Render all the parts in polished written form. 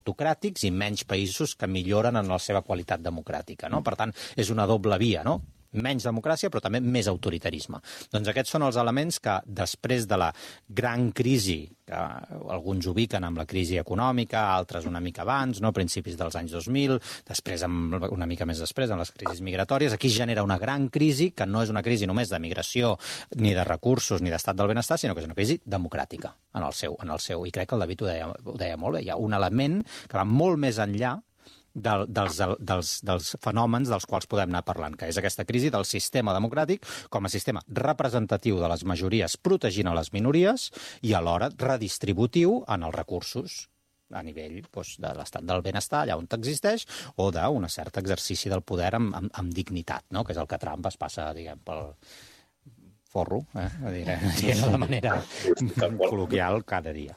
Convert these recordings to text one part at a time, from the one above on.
autocràtics i menys països que milloren en la seva qualitat democràtica, no? Per tant, és una doble via, no? Menys democràcia, però també més autoritarisme. Doncs aquests són els elements que, després de la gran crisi, que alguns ubiquen amb la crisi econòmica, altres una mica abans, no? Principis dels anys 2000, després, una mica més després, en les crisis migratòries, aquí genera una gran crisi, que no és una crisi només de migració, ni de recursos, ni d'estat del benestar, sinó que és una crisi democràtica en el seu. I crec que el David ho deia molt bé. Hi ha un element que va molt més enllà dels fenòmens dels quals podem anar parlant, que és aquesta crisi del sistema democràtic com a sistema representatiu de les majories protegint a les minories i alhora redistributiu en els recursos a nivell de l'estat del benestar, allà on existeix, o d'un cert exercici del poder amb dignitat, no? Que és el que Trump es passa, diguem, pel forro, de manera col·loquial cada dia.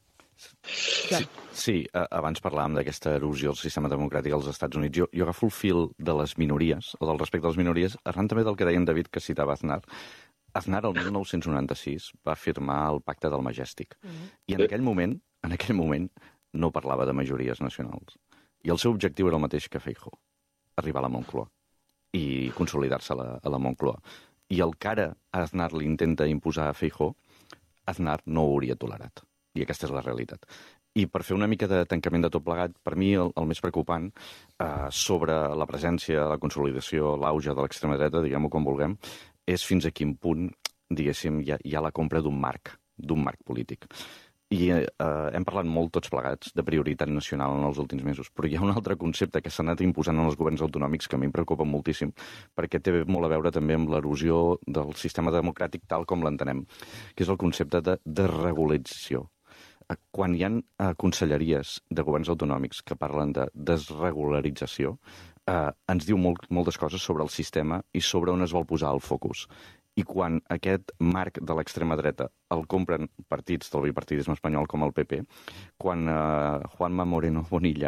Sí, abans parlàvem d'aquesta erosió del sistema democràtic als Estats Units. Jo agafo el fil de les minories, o del respecte a les minories, arran també del que deia en David, que citava Aznar. Aznar, el 1996, va firmar el Pacte del Majestic. I en aquell moment, no parlava de majories nacionals. I el seu objectiu era el mateix que Feijóo, arribar a la Moncloa i consolidar-se a la Moncloa. I el que ara Aznar li intenta imposar a Feijóo, Aznar no ho hauria tolerat. I aquesta és la realitat. I per fer una mica de tancament de tot plegat, per mi el més preocupant sobre la presència, la consolidació, l'auge de l'extrema dreta, diguem-ho com vulguem, és fins a quin punt, diguéssim, hi ha la compra d'un marc polític. I hem parlat molt tots plegats de prioritat nacional en els últims mesos, però hi ha un altre concepte que s'ha anat imposant en els governs autonòmics que a mi em preocupa moltíssim, perquè té molt a veure també amb l'erosió del sistema democràtic tal com l'entenem, que és el concepte de desregularització. Quan hi ha conselleries de governs autonòmics que parlen de desregularització, ens diu moltes coses sobre el sistema i sobre on es vol posar el focus. I quan aquest marc de l'extrema dreta el compren partits del bipartidisme espanyol com el PP, quan Juanma Moreno Bonilla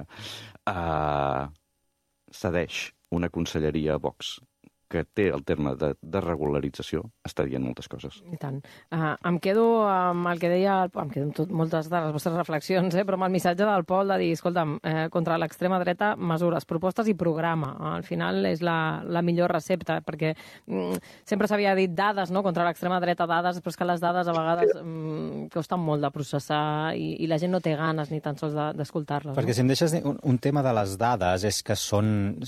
cedeix una conselleria a Vox que té el terme de desregularització, està dient moltes coses. I tant. Em quedo amb el que deia, em quedo amb moltes de les vostres reflexions, però amb el missatge del Pol de dir, escolta'm, contra l'extrema dreta, mesures, propostes i programa. Al final és la millor recepta, perquè sempre s'havia dit dades, no?, contra l'extrema dreta, dades, però és que les dades a vegades costen molt de processar i la gent no té ganes ni tan sols d'escoltar-les. Perquè si em deixes dir, un tema de les dades és que són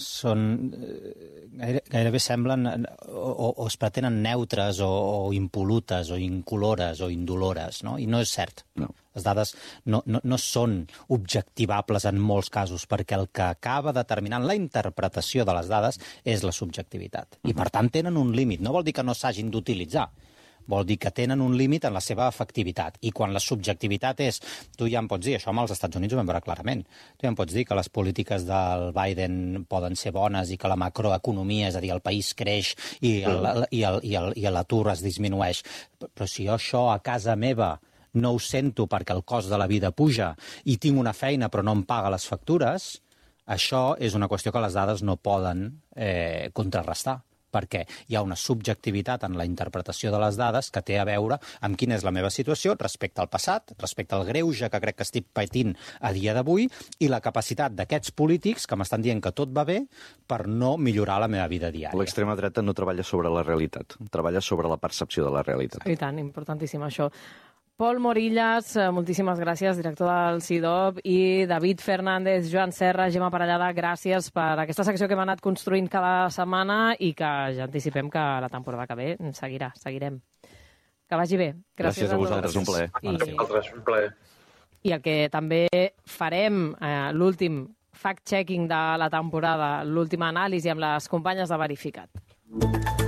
gairebé semblen o es pretenen neutres o impolutes o incolores o indolores, no? I no és cert. No. Les dades no són objectivables en molts casos, perquè el que acaba determinant la interpretació de les dades és la subjectivitat. I per tant tenen un límit. No vol dir que no s'hagin d'utilitzar, vol dir que tenen un límit en la seva efectivitat. I quan la subjectivitat és... Tu ja em pots dir, això amb els Estats Units ho vam veure clarament, tu ja em pots dir que les polítiques del Biden poden ser bones i que la macroeconomia, és a dir, el país creix i l'atur es disminueix. Però si jo això a casa meva no ho sento perquè el cost de la vida puja i tinc una feina però no em paga les factures, això és una qüestió que les dades no poden contrarrestar, perquè hi ha una subjectivitat en la interpretació de les dades que té a veure amb quina és la meva situació respecte al passat, respecte al greuge que crec que estic patint a dia d'avui i la capacitat d'aquests polítics que m'estan dient que tot va bé per no millorar la meva vida diària. L'extrema dreta no treballa sobre la realitat, treballa sobre la percepció de la realitat. I tant, importantíssim això. Pol Morillas, moltíssimes gràcies, director del CIDOB, i David Fernández, Joan Serra, Gemma Parellada, gràcies per aquesta secció que hem anat construint cada setmana i que ja anticipem que la temporada que ve seguirem. Que vagi bé. Gràcies a vosaltres, un plaer. Un plaer. I el que també farem, l'últim fact-checking de la temporada, l'última anàlisi amb les companyes de Verificat.